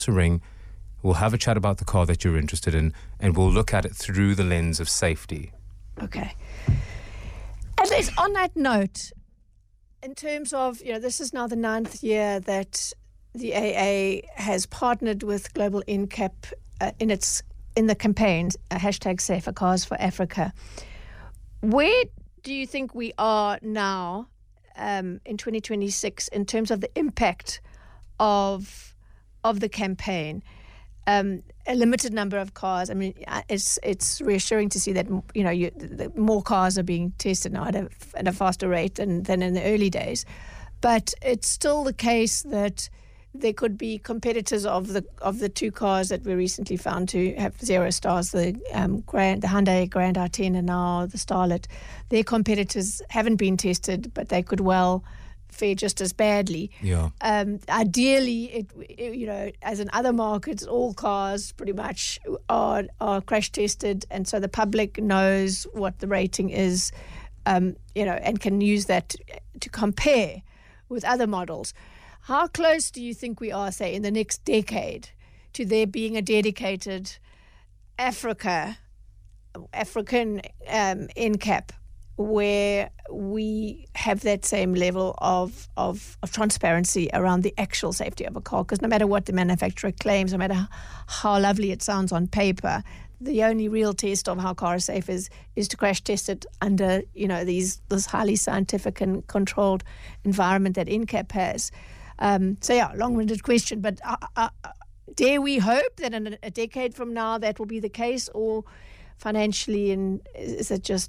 a ring. We'll have a chat about the car that you're interested in, and we'll look at it through the lens of safety. Okay. At least on that note, in terms of, this is now the 9th year that the AA has partnered with Global NCAP in the campaign, hashtag Safer Cars for Africa. Where do you think we are now in 2026 in terms of the impact of the campaign? A limited number of cars. I mean, it's reassuring to see that more cars are being tested now at a faster rate than in the early days, but it's still the case that there could be competitors of the two cars that we recently found to have 0 stars, the Hyundai Grand i10 and now the Starlet. Their competitors haven't been tested, but they could well fare just as badly. Yeah. Ideally, as in other markets, all cars pretty much are crash tested, and so the public knows what the rating is, and can use that to compare with other models. How close do you think we are, say, in the next decade, to there being a dedicated African NCAP where we have that same level of transparency around the actual safety of a car? Because no matter what the manufacturer claims, no matter how lovely it sounds on paper, the only real test of how a car is safe is to crash test it under this highly scientific and controlled environment that NCAP has. Long-winded question, but dare we hope that in a decade from now that will be the case, or financially, and is it just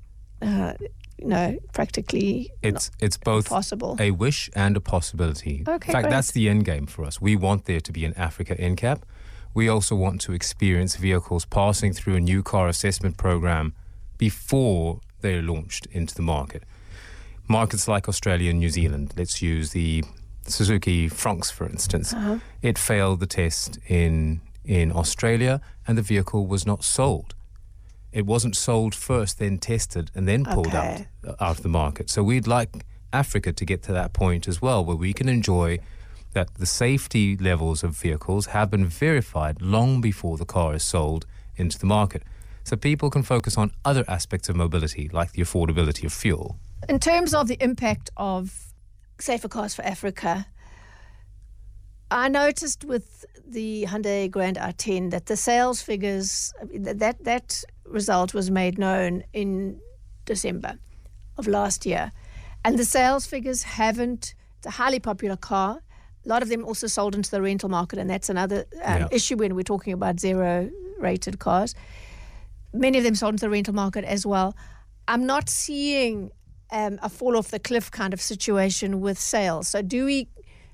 practically it's both possible? A wish and a possibility. Okay, in fact, great. That's the end game for us. We want there to be an Africa NCAP. We also want to experience vehicles passing through a new car assessment program before they're launched into the market. Markets like Australia and New Zealand, let's use the Suzuki Fronx, for instance. Uh-huh. It failed the test in Australia, and the vehicle was not sold. It wasn't sold first, then tested, and then pulled out of the market. So we'd like Africa to get to that point as well, where we can enjoy that the safety levels of vehicles have been verified long before the car is sold into the market. So people can focus on other aspects of mobility, like the affordability of fuel. In terms of the impact of Safer Cars for Africa, I noticed with the Hyundai Grand i10 that the sales figures, that result was made known in December of last year. And the sales figures haven't, it's a highly popular car. A lot of them also sold into the rental market, and that's another issue when we're talking about 0-rated cars. Many of them sold into the rental market as well. I'm not seeing a fall off the cliff kind of situation with sales. So do we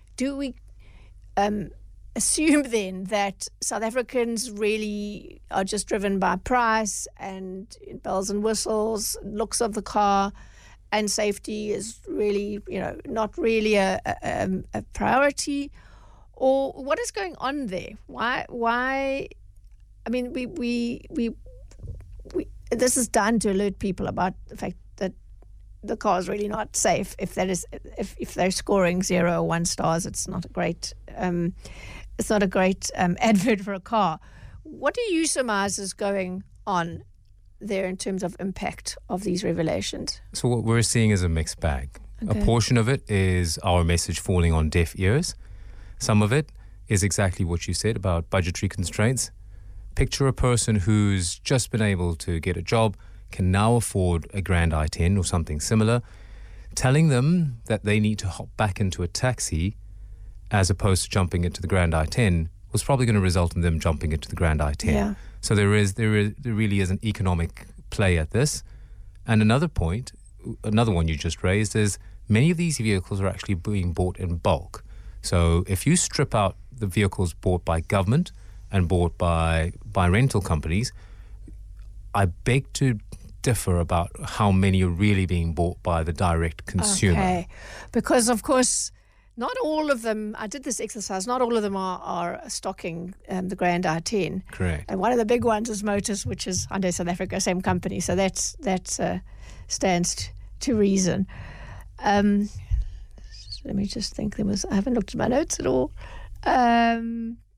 assume then that South Africans really are just driven by price and bells and whistles, looks of the car, and safety is really, not really a priority? Or what is going on there? Why? I mean, we this is done to alert people about the fact that the car is really not safe. If they're scoring 0 or 1 stars, it's not a great advert for a car. What do you surmise is going on there in terms of impact of these revelations? So what we're seeing is a mixed bag. Okay. A portion of it is our message falling on deaf ears. Some of it is exactly what you said about budgetary constraints. Picture a person who's just been able to get a job, can now afford a Grand i10 or something similar. Telling them that they need to hop back into a taxi as opposed to jumping into the Grand i10 was probably going to result in them jumping into the Grand i10. Yeah. So there really is an economic play at this. And another one you just raised is many of these vehicles are actually being bought in bulk. So if you strip out the vehicles bought by government and bought by rental companies, I beg to differ about how many are really being bought by the direct consumer. Okay, because of course not all of them, I did this exercise, not all of them are stocking the Grand i10. Correct. And one of the big ones is Motus, which is Hyundai South Africa, same company. So that stands to reason. Let me just think. I haven't looked at my notes at all.